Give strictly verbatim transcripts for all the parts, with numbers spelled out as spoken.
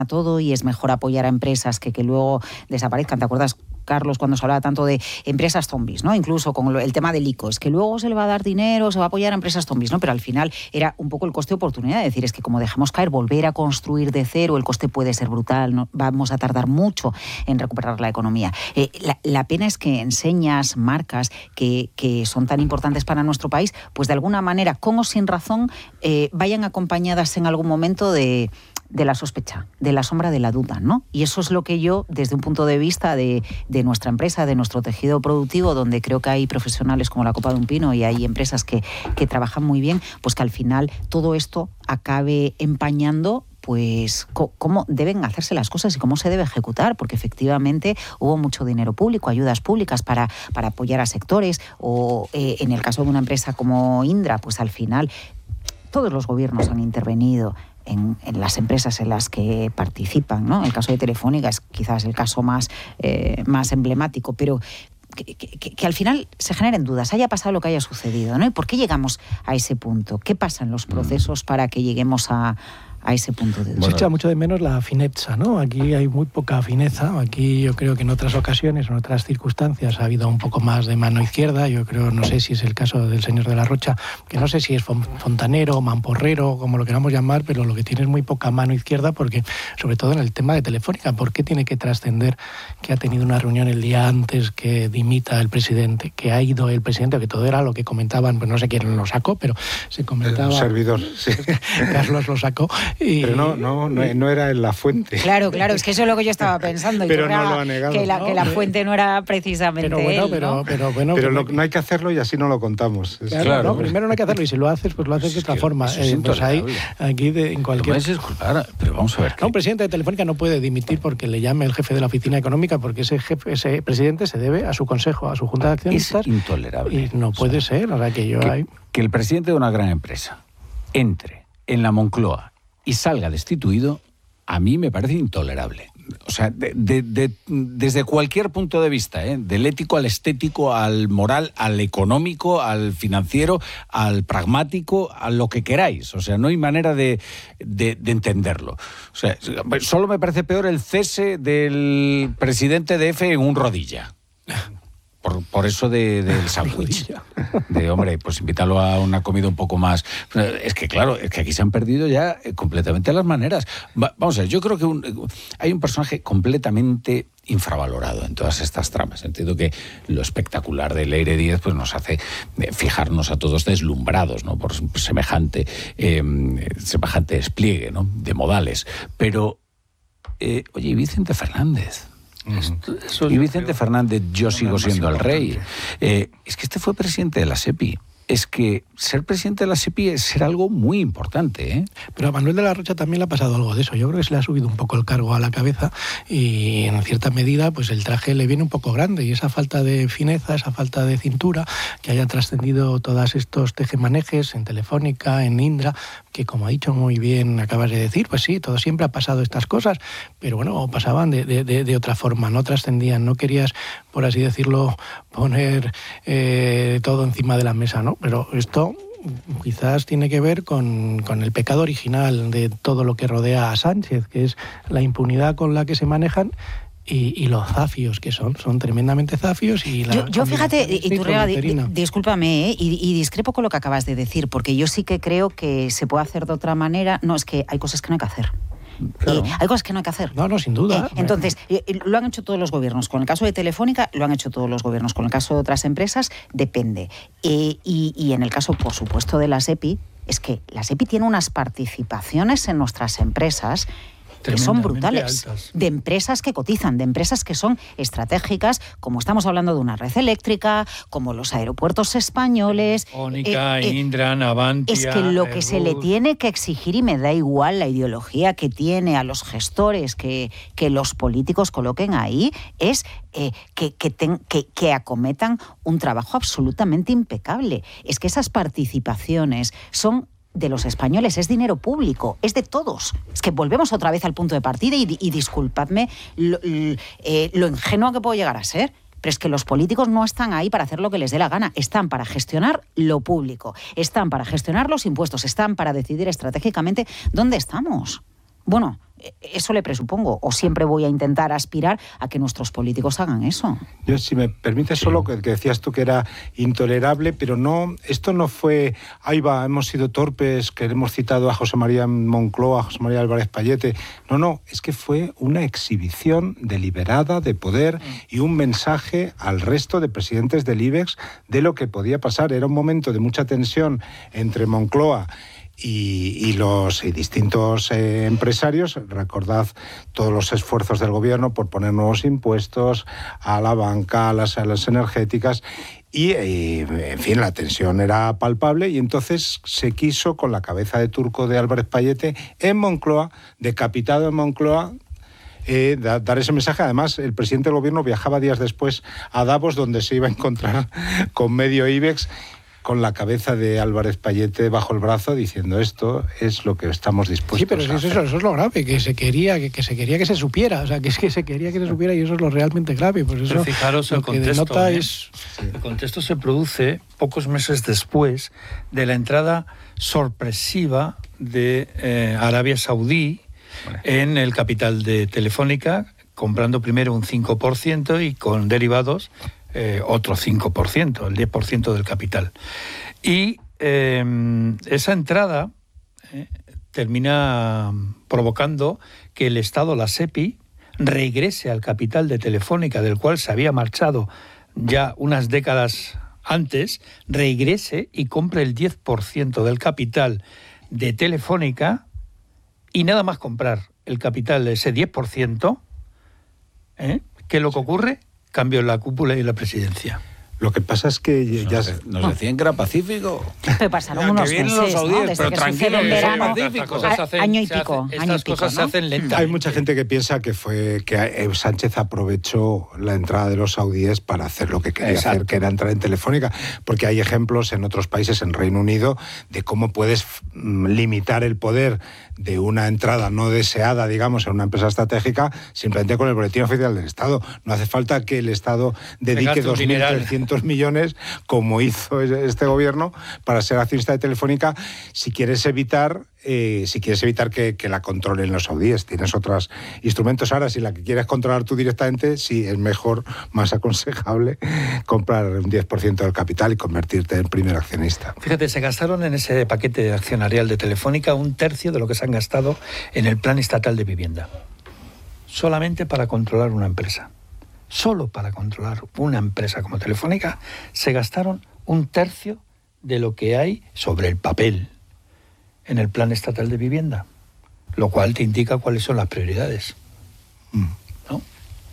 todo y es mejor apoyar a empresas que, que luego desaparezcan. ¿Te acuerdas, Carlos, cuando se hablaba tanto de empresas zombies, ¿no? Incluso con el tema del I C O, es que luego se le va a dar dinero, se va a apoyar a empresas zombies, ¿no? Pero al final era un poco el coste de oportunidad, es decir, es que como dejamos caer, volver a construir de cero, el coste puede ser brutal, ¿no? Vamos a tardar mucho en recuperar la economía. Eh, la, la pena es que enseñas, marcas que, que son tan importantes para nuestro país, pues de alguna manera, con o sin razón, eh, vayan acompañadas en algún momento de... de la sospecha, de la sombra de la duda, ¿no? Y eso es lo que yo, desde un punto de vista de, de nuestra empresa, de nuestro tejido productivo, donde creo que hay profesionales como la Copa de un Pino y hay empresas que, que trabajan muy bien, pues que al final todo esto acabe empañando pues cómo deben hacerse las cosas y cómo se debe ejecutar, porque efectivamente hubo mucho dinero público, ayudas públicas para, para apoyar a sectores, o eh, en el caso de una empresa como Indra, pues al final todos los gobiernos han intervenido En, en las empresas en las que participan, ¿no? El caso de Telefónica es quizás el caso más, eh, más emblemático, pero que, que, que al final se generen dudas, haya pasado lo que haya sucedido, ¿no? ¿Y por qué llegamos a ese punto? ¿Qué pasa en los procesos para que lleguemos a, a ese punto de duda? Se echa mucho de menos la fineza, ¿no? Aquí hay muy poca fineza. Aquí yo creo que en otras ocasiones, en otras circunstancias, ha habido un poco más de mano izquierda. Yo creo, no sé si es el caso del señor de la Rocha, que no sé si es fontanero, mamporrero, como lo queramos llamar, pero lo que tiene es muy poca mano izquierda, porque, sobre todo en el tema de Telefónica, ¿por qué tiene que trascender que ha tenido una reunión el día antes que dimita el presidente, que ha ido el presidente, que todo era lo que comentaban, pues no sé quién lo sacó, pero se comentaba... El servidor, sí. Carlos lo sacó. Y... Pero no, no, no, no era en la fuente. Claro, claro, es que eso es lo que yo estaba pensando. Pero no lo ha negado. Que la, ¿no? que la fuente no era precisamente pero bueno, él, pero, ¿no? pero bueno. Pero no, no hay que hacerlo y así no lo contamos. Claro, claro, no, primero no hay que hacerlo y si lo haces, pues lo haces de otra que forma. eso es Eh, pues ahí, intolerable. aquí de, en cualquier... No puedes disculpar, pero vamos a ver. No, un presidente de Telefónica no puede dimitir porque le llame el jefe de la oficina económica, porque ese jefe, ese presidente se debe a su consejo, a su junta de accionistas. Es intolerable. Y no puede o sea, ser, o sea que yo que, hay... que el presidente de una gran empresa entre en la Moncloa y salga destituido, a mí me parece intolerable. O sea, de, de, de, desde cualquier punto de vista, ¿eh? Del ético al estético, al moral, al económico, al financiero, al pragmático, a lo que queráis. O sea, no hay manera de, de, de entenderlo. O sea, solo me parece peor el cese del presidente de F en un rodilla. Por, por eso de, del sándwich. De, hombre, pues invítalo a una comida un poco más... Es que, claro, es que aquí se han perdido ya completamente las maneras. Va, vamos a ver, yo creo que un, hay un personaje completamente infravalorado en todas estas tramas. Entiendo que lo espectacular de Leire Díez pues nos hace fijarnos a todos deslumbrados, ¿no? Por semejante, eh, semejante despliegue, ¿no? De modales. Pero, eh, oye, ¿y Vicente Fernández? Esto, eso y Vicente Fernández, yo sigo siendo el rey. Eh, es que este fue presidente de la SEPI. Es que ser presidente de la SEPI es ser algo muy importante, ¿eh? Pero a Manuel de la Rocha también le ha pasado algo de eso. Yo creo que se le ha subido un poco el cargo a la cabeza y en cierta medida pues el traje le viene un poco grande y esa falta de fineza, esa falta de cintura, que haya trascendido todos estos tejemanejes en Telefónica, en Indra, que como ha dicho muy bien, acabas de decir, pues sí, todo siempre ha pasado estas cosas, pero bueno, pasaban de, de, de, de otra forma, no trascendían, no querías, por así decirlo, poner eh, todo encima de la mesa, ¿no? Pero esto quizás tiene que ver con, con el pecado original de todo lo que rodea a Sánchez, que es la impunidad con la que se manejan y, y los zafios que son, son tremendamente zafios. Y la yo, yo fíjate, Iturriaga, di, di, discúlpame, ¿eh? y, y discrepo con lo que acabas de decir, porque yo sí que creo que se puede hacer de otra manera. No, es que hay cosas que no hay que hacer. Claro. Eh, hay cosas que no hay que hacer. No, no, sin duda. Eh, entonces, eh, lo han hecho todos los gobiernos. Con el caso de Telefónica, lo han hecho todos los gobiernos. Con el caso de otras empresas, depende. Eh, y, y en el caso, por supuesto, de la SEPI, es que la SEPI tiene unas participaciones en nuestras empresas que son brutales, altas. De empresas que cotizan, de empresas que son estratégicas, como estamos hablando de una red eléctrica, como los aeropuertos españoles. Telefónica, eh, eh, Indra, Navantia... Es que lo que Airbus. Se le tiene que exigir, y me da igual la ideología que tiene a los gestores que, que los políticos coloquen ahí, es eh, que, que, ten, que, que acometan un trabajo absolutamente impecable. Es que esas participaciones son de los españoles, es dinero público, es de todos. Es que volvemos otra vez al punto de partida y, y disculpadme lo, eh, lo ingenuo que puedo llegar a ser, pero es que los políticos no están ahí para hacer lo que les dé la gana, están para gestionar lo público, están para gestionar los impuestos, están para decidir estratégicamente dónde estamos. Bueno, eso le presupongo, o siempre voy a intentar aspirar a que nuestros políticos hagan eso. Yo, si me permites, sí. solo que, que decías tú que era intolerable, pero no, esto no fue, ahí va, hemos sido torpes, que hemos citado a José María Moncloa, a José María Álvarez Pallete. No, no, es que fue una exhibición deliberada de poder mm. y un mensaje al resto de presidentes del IBEX de lo que podía pasar. Era un momento de mucha tensión entre Moncloa Y, y los y distintos eh, empresarios. Recordad todos los esfuerzos del gobierno por poner nuevos impuestos a la banca, a las, a las energéticas, y, y en fin, la tensión era palpable, y entonces se quiso, con la cabeza de turco de Álvarez Pallete en Moncloa, decapitado en Moncloa, Eh, da, dar ese mensaje. Además, el presidente del gobierno viajaba días después a Davos, donde se iba a encontrar con medio IBEX, con la cabeza de Álvarez Pallete bajo el brazo, diciendo: esto es lo que estamos dispuestos sí, pero a eso, hacer. Eso, eso es lo grave, que se quería que, que se quería que se supiera, o sea, que es que se quería que se supiera, y eso es lo realmente grave. Pues eso, pero fijaros, lo el que contexto, denota ¿eh? es... El contexto se produce pocos meses después de la entrada sorpresiva de eh, Arabia Saudí vale. en el capital de Telefónica, comprando primero un cinco por ciento y con derivados eh, otro cinco por ciento, el diez por ciento del capital. Y eh, esa entrada eh, termina provocando que el Estado, la SEPI, regrese al capital de Telefónica, del cual se había marchado ya unas décadas antes, regrese y compre el diez por ciento del capital de Telefónica, y nada más comprar el capital de ese diez por ciento, ¿eh? ¿qué es lo que ocurre? Cambio en la cúpula y en la presidencia. Lo que pasa es que ya... Nos, nos decían que era pacífico. Pero pasaron unos meses, los saudíes, ¿no? Desde pero que tranquilo, sucede en verano, estas cosas se hacen, año y se pico. Hacen, año estas y pico, cosas ¿no? se hacen lentamente. Hay mucha gente que piensa que fue que Sánchez aprovechó la entrada de los saudíes para hacer lo que quería Exacto. hacer, que era entrar en Telefónica, porque hay ejemplos en otros países, en Reino Unido, de cómo puedes limitar el poder de una entrada no deseada, digamos, en una empresa estratégica, simplemente con el boletín oficial del Estado. No hace falta que el Estado dedique dos mil trescientos millones, como hizo este gobierno, para ser accionista de Telefónica, si quieres evitar eh, si quieres evitar que, que la controlen los saudíes. Tienes otros instrumentos. Ahora, si la que quieres controlar tú directamente, sí, es mejor, más aconsejable, comprar un diez por ciento del capital y convertirte en primer accionista. Fíjate, se gastaron en ese paquete accionarial de Telefónica un tercio de lo que se han gastado en el plan estatal de vivienda. Solamente para controlar una empresa. Solo para controlar una empresa como Telefónica se gastaron un tercio de lo que hay sobre el papel en el plan estatal de vivienda, lo cual te indica cuáles son las prioridades. ¿No?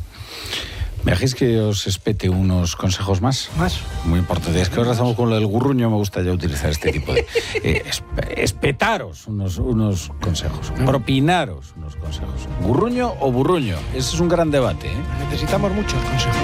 ¿Me dejéis que os espete unos consejos más? Más. Muy importante. Es que ahora estamos con lo del gurruño, me gusta ya utilizar este tipo de... Eh, espetaros unos, unos consejos, propinaros unos consejos. ¿Gurruño o burruño? Ese es un gran debate, ¿eh? Necesitamos muchos consejos.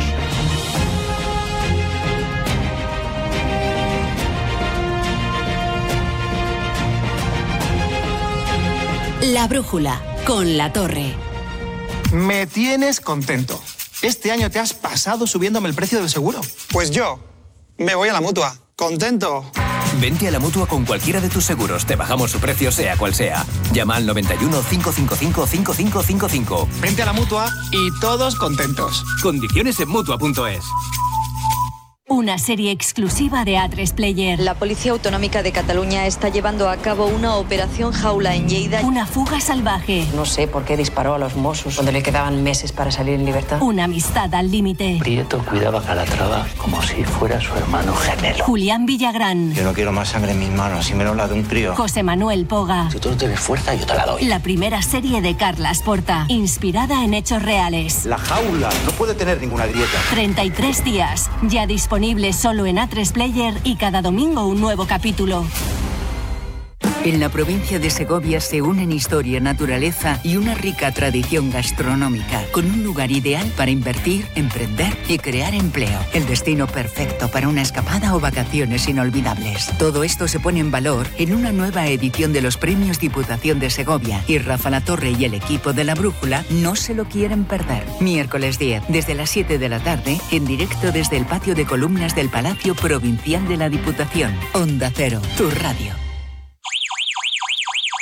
La brújula, con La Torre. Me tienes contento. Este año te has pasado subiéndome el precio del seguro. Pues yo me voy a la Mutua. Contento. Vente a la Mutua con cualquiera de tus seguros. Te bajamos su precio, sea cual sea. Llama al noventa y uno, cinco cinco cinco, cinco cinco cinco cinco. Vente a la Mutua y todos contentos. Condiciones en Mutua punto es. Una serie exclusiva de A tres Player. La Policía Autonómica de Cataluña está llevando a cabo una operación jaula en Lleida. Una fuga salvaje. No sé por qué disparó a los Mossos cuando le quedaban meses para salir en libertad. Una amistad al límite. Prieto cuidaba a Calatrava como si fuera su hermano gemelo. Julián Villagrán. Yo no quiero más sangre en mis manos, y menos la de un crío. José Manuel Poga. Si tú no tienes fuerza, yo te la doy. La primera serie de Carlas Porta, inspirada en hechos reales. La jaula no puede tener ninguna grieta. treinta y tres días, ya disponible solo en A tres Player y cada domingo un nuevo capítulo. En la provincia de Segovia se unen historia, naturaleza y una rica tradición gastronómica, con un lugar ideal para invertir, emprender y crear empleo. El destino perfecto para una escapada o vacaciones inolvidables. Todo esto se pone en valor en una nueva edición de los Premios Diputación de Segovia, y Rafa Latorre y el equipo de La Brújula no se lo quieren perder. Miércoles diez, desde las siete de la tarde, en directo desde el patio de columnas del Palacio Provincial de la Diputación. Onda Cero, tu radio.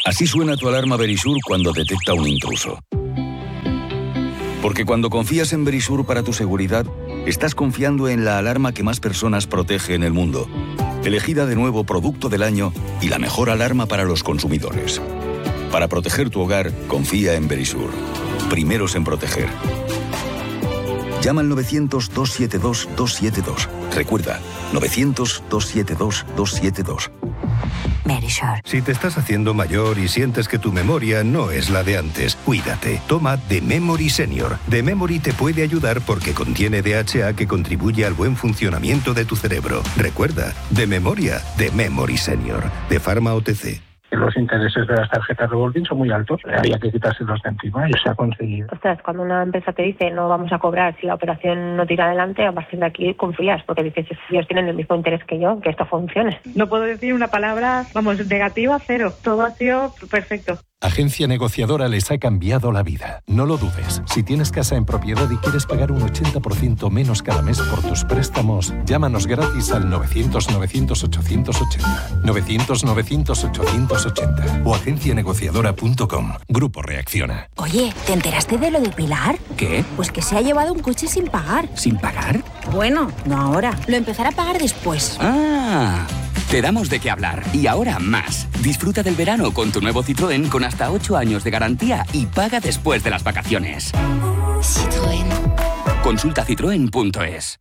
Así suena tu alarma Verisur cuando detecta un intruso. Porque cuando confías en Verisur para tu seguridad, estás confiando en la alarma que más personas protege en el mundo. Elegida de nuevo Producto del Año y la mejor alarma para los consumidores. Para proteger tu hogar, confía en Verisur. Primeros en proteger. Llama al novecientos, dos siete dos, dos siete dos. Recuerda, novecientos, dos siete dos, dos siete dos. Verisur. Si te estás haciendo mayor y sientes que tu memoria no es la de antes, cuídate. Toma The Memory Senior. The Memory te puede ayudar porque contiene D H A que contribuye al buen funcionamiento de tu cerebro. Recuerda, de memoria, The Memory Senior. De Pharma O T C. Los intereses de las tarjetas revolving son muy altos. Había que quitárselos de encima y se ha conseguido. Ostras, cuando una empresa te dice no vamos a cobrar si la operación no tira adelante, a partir de aquí confías, porque dices, ellos tienen el mismo interés que yo, que esto funcione. No puedo decir una palabra, vamos, negativa, cero. Todo ha sido perfecto. Agencia Negociadora les ha cambiado la vida. No lo dudes. Si tienes casa en propiedad y quieres pagar un ochenta por ciento menos cada mes por tus préstamos, llámanos gratis al novecientos, novecientos, ochocientos ochenta. novecientos, novecientos, ochocientos ochenta. O agencia negociadora punto com. Grupo Reacciona. Oye, ¿te enteraste de lo de Pilar? ¿Qué? Pues que se ha llevado un coche sin pagar. ¿Sin pagar? Bueno, no ahora. Lo empezará a pagar después. ¡Ah! Te damos de qué hablar. Y ahora más. Disfruta del verano con tu nuevo Citroën con hasta ocho años de garantía y paga después de las vacaciones. Citroën. Consulta citroen punto es.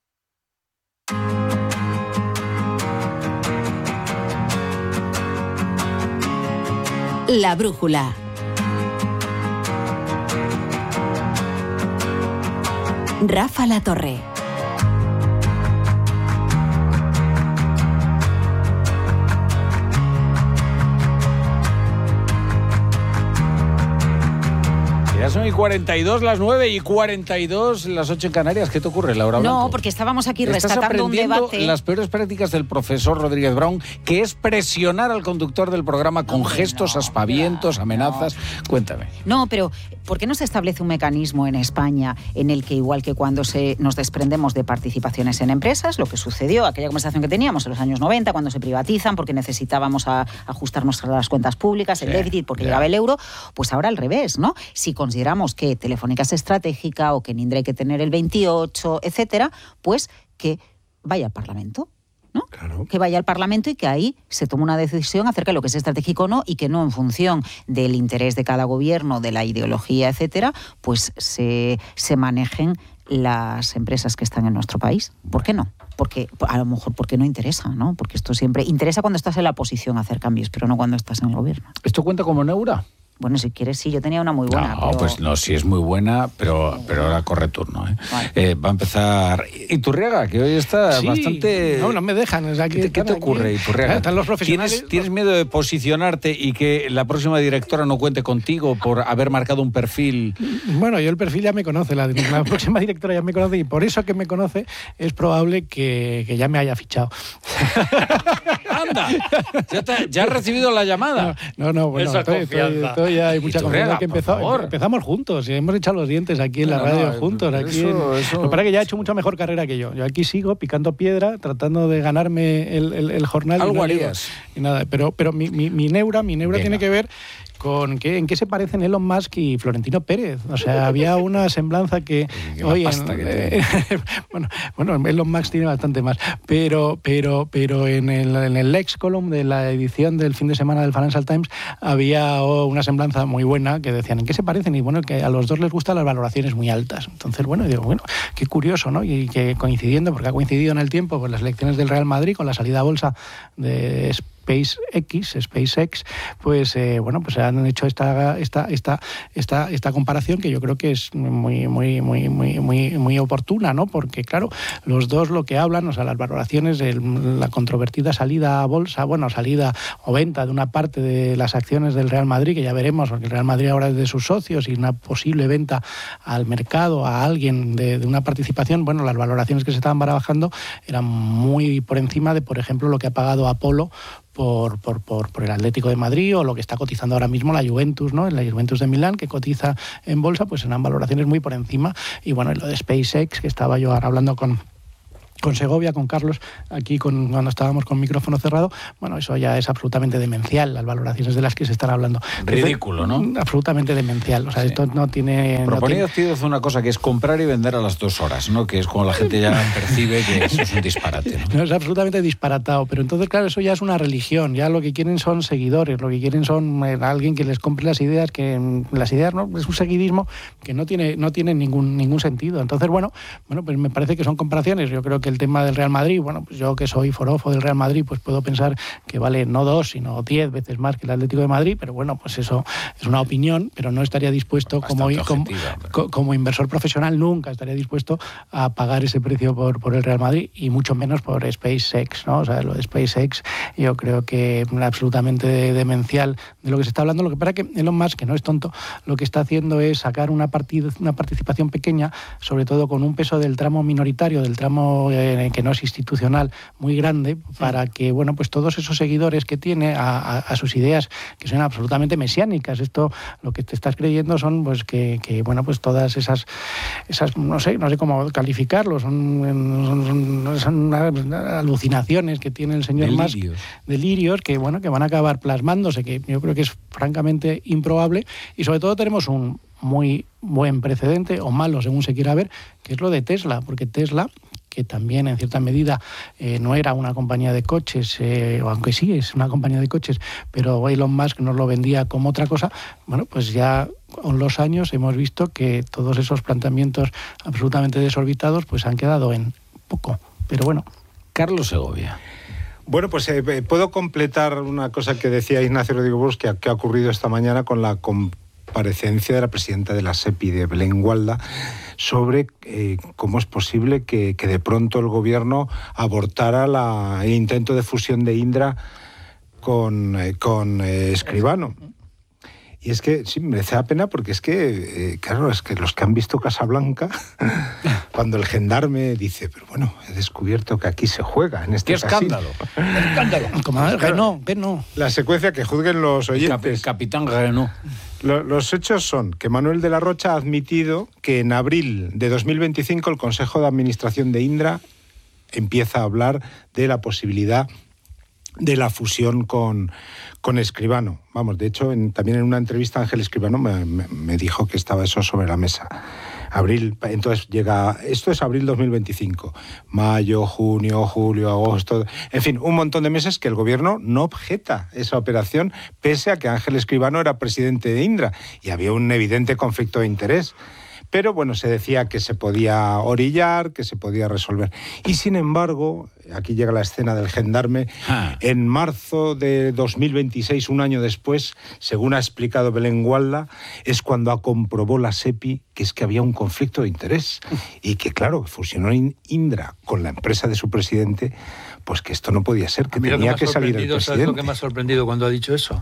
La brújula. Rafa La Torre. Ya son y cuarenta y dos las nueve y cuarenta y dos las ocho en Canarias. ¿Qué te ocurre, Laura Blanco? No, porque estábamos aquí Estás rescatando un debate. Las peores prácticas del profesor Rodríguez Brown, que es presionar al conductor del programa con no, gestos, no, aspavientos, amenazas. No. Cuéntame. No, pero ¿por qué no se establece un mecanismo en España en el que, igual que cuando se, nos desprendemos de participaciones en empresas, lo que sucedió, aquella conversación que teníamos en los años noventa, cuando se privatizan porque necesitábamos a, ajustar nuestras cuentas públicas, el sí, déficit, porque yeah. llegaba el euro, pues ahora al revés, ¿no? Si consideramos que Telefónica es estratégica o que en Indra hay que tener el veintiocho, etcétera, pues que vaya al Parlamento, ¿no? Claro. Que vaya al Parlamento y que ahí se tome una decisión acerca de lo que es estratégico o no, y que no en función del interés de cada gobierno, de la ideología, etcétera, pues se, se manejen las empresas que están en nuestro país. ¿Por qué no? Porque a lo mejor porque no interesa, ¿no? Porque esto siempre interesa cuando estás en la oposición hacer cambios, pero no cuando estás en el gobierno. ¿Esto cuenta como Neura? Bueno, si quieres, sí, yo tenía una muy buena. No, pero... pues no, sí es muy buena, pero, pero ahora corre turno. ¿eh? Vale. Eh, va a empezar Iturriaga, que hoy está sí, bastante... No, no me dejan. O sea, que ¿Qué, ¿qué te ocurre, aquí? Iturriaga? Están los profesionales... ¿Tienes, ¿Tienes miedo de posicionarte y que la próxima directora no cuente contigo por haber marcado un perfil? Bueno, yo el perfil ya me conoce, la, la próxima directora ya me conoce, y por eso que me conoce es probable que, que ya me haya fichado. ¡Anda! ¿Ya, te, ¿Ya has recibido la llamada? No, no, bueno, Esa estoy, estoy, estoy ya, hay mucha confianza. Que empezó, empezamos juntos y hemos echado los dientes aquí en la no, radio no, juntos. Aquí eso, en, eso... Me parece que ya ha hecho mucha mejor carrera que yo. Yo aquí sigo picando piedra, tratando de ganarme el, el, el jornal. Algo y no harías. Y nada, pero, pero mi, mi, mi neura, mi neura tiene que ver con qué, en qué se parecen Elon Musk y Florentino Pérez. O sea, había una semblanza que... Oye, eh, bueno, bueno, Elon Musk tiene bastante más, pero, pero, pero en el, en el Lex Column de la edición del fin de semana del Financial Times había una semblanza muy buena que decían en qué se parecen, y bueno, que a los dos les gustan las valoraciones muy altas. Entonces, bueno, digo, bueno, qué curioso, ¿no? Y que coincidiendo, porque ha coincidido en el tiempo con las elecciones del Real Madrid, con la salida a bolsa de SpaceX, SpaceX, pues eh, bueno, pues han hecho esta esta esta esta esta comparación que yo creo que es muy muy muy muy muy muy oportuna, ¿no? Porque claro, los dos lo que hablan, o sea, las valoraciones de la controvertida salida a bolsa, bueno, salida o venta de una parte de las acciones del Real Madrid, que ya veremos, porque el Real Madrid ahora es de sus socios, y una posible venta al mercado a alguien de, de una participación, bueno, las valoraciones que se estaban barajando eran muy por encima de, por ejemplo, lo que ha pagado Apolo Por, por, por, por el Atlético de Madrid, o lo que está cotizando ahora mismo la Juventus, ¿no? La Juventus de Milán, que cotiza en bolsa, pues eran valoraciones muy por encima. Y bueno, lo de SpaceX, que estaba yo ahora hablando con con Segovia, con Carlos, aquí con, cuando estábamos con micrófono cerrado, bueno, eso ya es absolutamente demencial, las valoraciones de las que se están hablando. Ridículo, ¿no? Absolutamente demencial, o sea, sí. esto no tiene... Proponía no tiene... una cosa que es comprar y vender a las dos horas, ¿no? Que es como la gente ya percibe que eso es un disparate, ¿no? No, es absolutamente disparatado, pero entonces, claro, eso ya es una religión, ya lo que quieren son seguidores, lo que quieren son eh, alguien que les compre las ideas, que las ideas, ¿no? Es un seguidismo que no tiene, no tiene ningún, ningún sentido. Entonces, bueno, bueno, pues me parece que son comparaciones. Yo creo que el tema del Real Madrid, bueno, pues yo que soy forofo del Real Madrid, pues puedo pensar que vale no dos, sino diez veces más que el Atlético de Madrid, pero bueno, pues eso es una opinión, pero no estaría dispuesto como, como, como, como inversor profesional, nunca estaría dispuesto a pagar ese precio por, por el Real Madrid y mucho menos por SpaceX, ¿no? O sea, lo de SpaceX yo creo que es absolutamente demencial de lo que se está hablando. Lo que pasa que Elon Musk, que no es tonto, lo que está haciendo es sacar una, partid- una participación pequeña, sobre todo con un peso del tramo minoritario, del tramo eh, que no es institucional, muy grande, para que, bueno, pues todos esos seguidores que tiene a, a, a sus ideas, que son absolutamente mesiánicas, esto lo que te estás creyendo son, pues, que, que bueno, pues todas esas, esas no sé, no sé cómo calificarlo, son, son, son alucinaciones que tiene el señor Musk, delirios, que, bueno, que van a acabar plasmándose, que yo creo que es francamente improbable, y sobre todo tenemos un muy buen precedente, o malo según se quiera ver, que es lo de Tesla, porque Tesla, que también en cierta medida eh, no era una compañía de coches, eh, o aunque sí es una compañía de coches, pero Elon Musk nos lo vendía como otra cosa, bueno, pues ya con los años hemos visto que todos esos planteamientos absolutamente desorbitados pues han quedado en poco, pero bueno. Carlos Segovia. Bueno, pues eh, puedo completar una cosa que decía Ignacio Rodrigo Burgos, que, que ha ocurrido esta mañana con la comparecencia de la presidenta de la SEPI, de Belén Gualda, sobre eh, cómo es posible que, que de pronto el gobierno abortara la, el intento de fusión de Indra con, eh, con eh, Escribano. Y es que sí, merece la pena porque es que, eh, claro, es que los que han visto Casablanca, cuando el gendarme dice, pero bueno, he descubierto que aquí se juega en este ¡Qué escándalo! ¡Escándalo! Como pues, claro, no, que no. La secuencia que juzguen los oyentes. Cap- Capitán Renault. Lo, los hechos son que Manuel de la Rocha ha admitido que en abril de dos mil veinticinco el Consejo de Administración de Indra empieza a hablar de la posibilidad de la fusión con, con Escribano. Vamos, de hecho, en, también en una entrevista Ángel Escribano me, me, me dijo que estaba eso sobre la mesa. Abril, entonces llega, esto es abril dos mil veinticinco, mayo, junio, julio, agosto, en fin, un montón de meses que el gobierno no objeta esa operación, pese a que Ángel Escribano era presidente de Indra y había un evidente conflicto de interés. Pero bueno, se decía que se podía orillar, que se podía resolver. Y sin embargo, aquí llega la escena del gendarme, ah. en marzo de dos mil veintiséis, un año después, según ha explicado Belén Gualda, es cuando ha comprobó la SEPI que es que había un conflicto de interés y que, claro, fusionó Indra con la empresa de su presidente, pues que esto no podía ser, que tenía que, que salir el presidente. ¿Sabes lo que me ha sorprendido cuando ha dicho eso?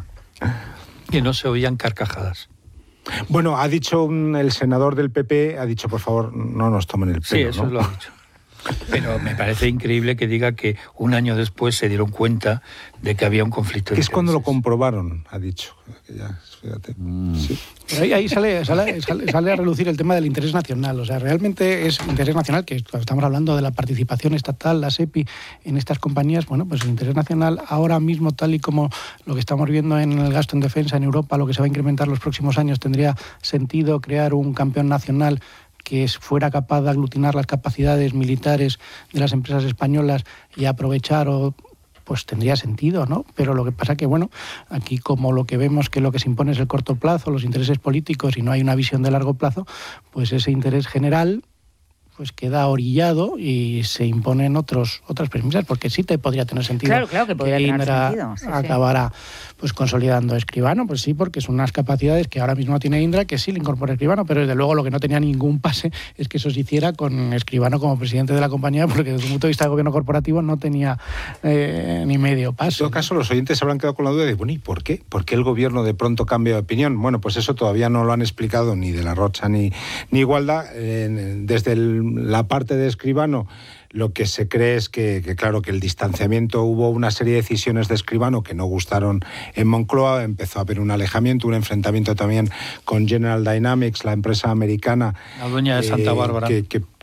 Que no se oían carcajadas. Bueno, ha dicho un, el senador del P P, ha dicho, por favor, no nos tomen el pelo. Sí, eso ¿no? lo ha dicho. Pero me parece increíble que diga que un año después se dieron cuenta de que había un conflicto de intereses. Es cuando lo intereses. comprobaron, ha dicho. Ya, fíjate. Mm. Sí. Pero ahí, ahí sale, sale, sale, sale a relucir el tema del interés nacional. O sea, realmente es interés nacional, que estamos hablando de la participación estatal, la SEPI, en estas compañías. Bueno, pues el interés nacional ahora mismo, tal y como lo que estamos viendo en el gasto en defensa en Europa, lo que se va a incrementar los próximos años, tendría sentido crear un campeón nacional que fuera capaz de aglutinar las capacidades militares de las empresas españolas y aprovechar, o pues tendría sentido, ¿no? Pero lo que pasa que, bueno, aquí como lo que vemos que lo que se impone es el corto plazo, los intereses políticos, y no hay una visión de largo plazo, pues ese interés general pues queda orillado y se imponen otros otras premisas, porque sí te podría tener sentido. Claro, claro que podría que tener Indra sentido. Sí, acabara pues consolidando a Escribano, pues sí, porque son unas capacidades que ahora mismo tiene Indra, que sí le incorpora Escribano, pero desde luego lo que no tenía ningún pase es que eso se hiciera con Escribano como presidente de la compañía, porque desde un punto de vista de gobierno corporativo no tenía eh, ni medio pase. En todo caso, los oyentes habrán quedado con la duda de, bueno, ¿y por qué? ¿Por qué el gobierno de pronto cambia de opinión? Bueno, pues eso todavía no lo han explicado ni de la Rocha ni, ni Gualda. Eh, desde el, la parte de Escribano, lo que se cree es que, que, claro, que el distanciamiento, hubo una serie de decisiones de Escribano que no gustaron en Moncloa, empezó a haber un alejamiento, un enfrentamiento también con General Dynamics, la empresa americana. La dueña de Santa Bárbara. Eh, que, que,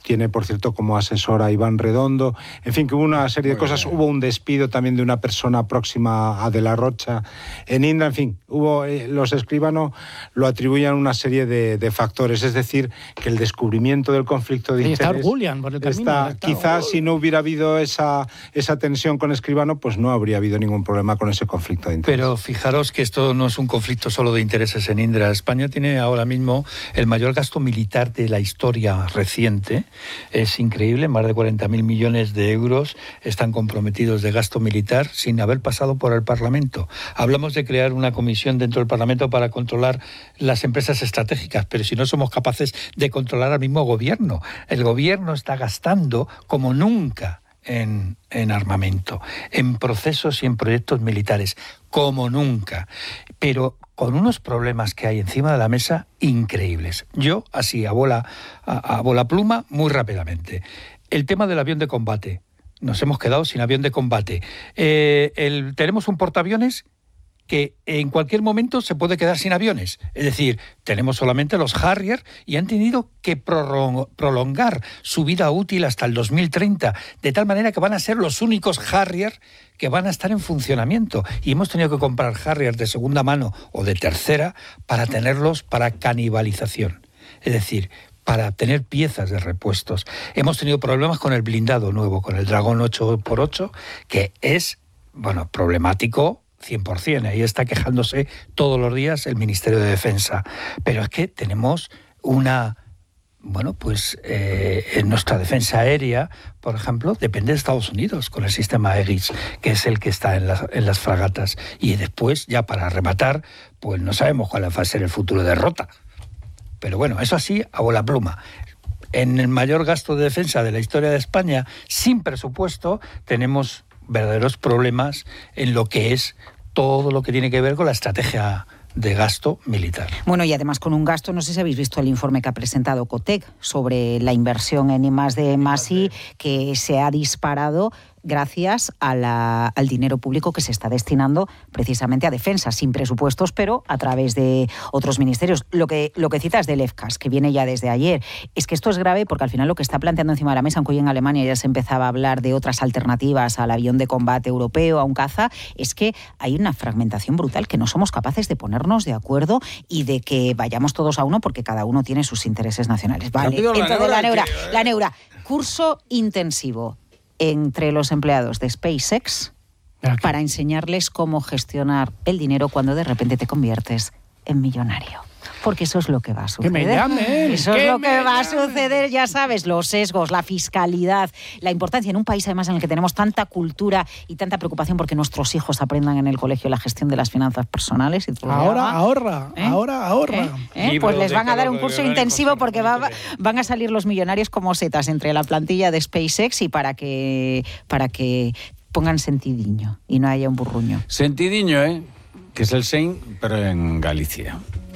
tiene, por cierto, como asesor a Iván Redondo. En fin, que hubo una serie de cosas. Hubo un despido también de una persona próxima a De la Rocha en Indra. En fin, hubo eh, los Escribano lo atribuyen a una serie de, de factores. Es decir, que el descubrimiento del conflicto de Ahí interés... está Julián por el camino. Está, Está, quizás oh. si no hubiera habido esa, esa tensión con Escribano, pues no habría habido ningún problema con ese conflicto de interés. Pero fijaros que esto no es un conflicto solo de intereses en Indra. España tiene ahora mismo el mayor gasto militar de la historia reciente. Es increíble, más de cuarenta mil millones de euros están comprometidos de gasto militar sin haber pasado por el Parlamento. Hablamos de crear una comisión dentro del Parlamento para controlar las empresas estratégicas, pero si no somos capaces de controlar al mismo gobierno. El gobierno está gastando como nunca en, en armamento, en procesos y en proyectos militares, como nunca, pero con unos problemas que hay encima de la mesa increíbles. Yo, así, a bola, a, a bola pluma, muy rápidamente. El tema del avión de combate. Nos hemos quedado sin avión de combate. Eh, el, tenemos un portaaviones que en cualquier momento se puede quedar sin aviones. Es decir, tenemos solamente los Harrier y han tenido que prolongar su vida útil hasta el dos mil treinta, de tal manera que van a ser los únicos Harrier que van a estar en funcionamiento. Y hemos tenido que comprar Harrier de segunda mano o de tercera para tenerlos para canibalización. Es decir, para tener piezas de repuestos. Hemos tenido problemas con el blindado nuevo, con el Dragón ocho por ocho, que es, bueno, problemático cien por ciento. Ahí está quejándose todos los días el Ministerio de Defensa. Pero es que tenemos una... Bueno, pues eh, en nuestra defensa aérea, por ejemplo, depende de Estados Unidos con el sistema Aegis, que es el que está en las, en las fragatas. Y después, ya para rematar, pues no sabemos cuál va a ser el futuro de Rota. Pero bueno, eso así, a bola pluma. En el mayor gasto de defensa de la historia de España, sin presupuesto, tenemos verdaderos problemas en lo que es todo lo que tiene que ver con la estrategia de gasto militar. Bueno, y además con un gasto, no sé si habéis visto el informe que ha presentado Cotec sobre la inversión en I más D más I, que se ha disparado gracias a la, al dinero público que se está destinando precisamente a defensa, sin presupuestos, pero a través de otros ministerios. Lo que, lo que citas del E F C A S, que viene ya desde ayer, es que esto es grave porque al final lo que está planteando encima de la mesa, aunque hoy en Alemania ya se empezaba a hablar de otras alternativas al avión de combate europeo, a un caza, es que hay una fragmentación brutal, que no somos capaces de ponernos de acuerdo y de que vayamos todos a uno porque cada uno tiene sus intereses nacionales. Vale, entonces la neura, la neura, curso intensivo entre los empleados de SpaceX para enseñarles cómo gestionar el dinero cuando de repente te conviertes en millonario. Porque eso es lo que va a suceder. ¡Que me llamen! Eso es lo que me va a llamen. suceder, ya sabes, los sesgos, la fiscalidad, la importancia en un país además en el que tenemos tanta cultura y tanta preocupación porque nuestros hijos aprendan en el colegio la gestión de las finanzas personales. Y todo ahora, lo ahorra, ¿Eh? ahora, ahorra. ¿Eh? ¿Eh? Pues les van a dar un curso intensivo porque va, van a salir los millonarios como setas entre la plantilla de SpaceX y para que, para que pongan sentidiño y no haya un burruño. Sentidiño, ¿eh? Que es el Sein, pero en Galicia.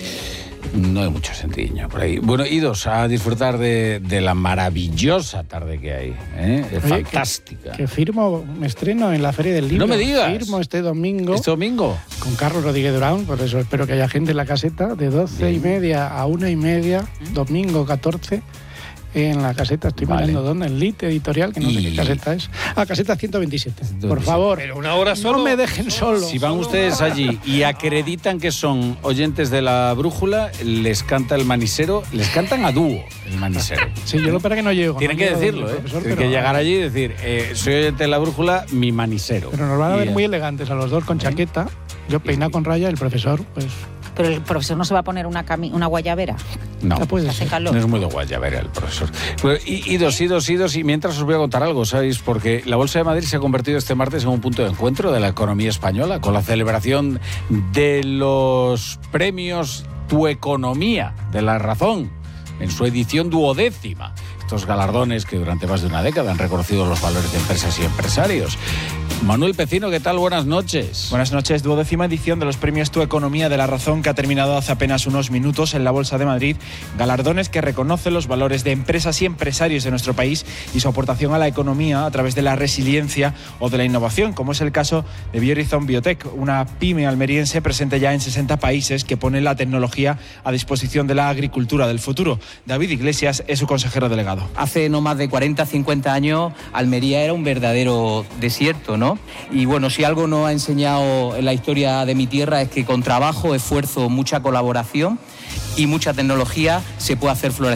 No hay mucho sentidiño por ahí. Bueno, idos a disfrutar de, de la maravillosa tarde que hay. ¿eh? Es Oye, fantástica. Que, que firmo, me estreno en la Feria del Libro. No me digas. Firmo este domingo. ¿Este domingo? Con Carlos Rodríguez Durán, por eso espero que haya gente en la caseta, de doce y media a una y media, domingo catorce. En la caseta, estoy Vale. mirando dónde, en Lit Editorial, que no Y- sé qué caseta es. Ah, caseta ciento veintisiete. Por ciento veintisiete. favor. Pero una hora solo. No me dejen solo. Si van ustedes allí y acreditan que son oyentes de la brújula, les canta el manisero, les cantan a dúo el manisero. Sí, yo lo para que no llego. Tienen no que llego decirlo, donde ¿eh? el profesor, Tienen pero- que llegar allí y decir, eh, soy oyente de la brújula, mi manisero. Pero nos van a Y, ver eh, muy elegantes a los dos con chaqueta. Yo peinado con raya, el profesor, pues. Pero el profesor no se va a poner una, cami- una guayabera. No, Ya puede Hace ser. calor. no es muy de guayabera el profesor. Pero, y, idos, idos, idos, y mientras os voy a contar algo, ¿sabéis? Porque la Bolsa de Madrid se ha convertido este martes en un punto de encuentro de la economía española, con la celebración de los premios Tu Economía de La Razón, en su edición duodécima. Estos galardones que durante más de una década han reconocido los valores de empresas y empresarios. Manuel Pecino, ¿qué tal? Buenas noches. Buenas noches. Duodécima edición de los premios Tu Economía de La Razón, que ha terminado hace apenas unos minutos en la Bolsa de Madrid. Galardones que reconocen los valores de empresas y empresarios de nuestro país y su aportación a la economía a través de la resiliencia o de la innovación, como es el caso de Biorizon Biotech, una pyme almeriense presente ya en sesenta países que pone la tecnología a disposición de la agricultura del futuro. David Iglesias es su consejero delegado. Hace no más de cuarenta, cincuenta años, Almería era un verdadero desierto, ¿no? Y bueno, si algo nos ha enseñado en la historia de mi tierra es que con trabajo, esfuerzo, mucha colaboración y mucha tecnología se puede hacer florecer.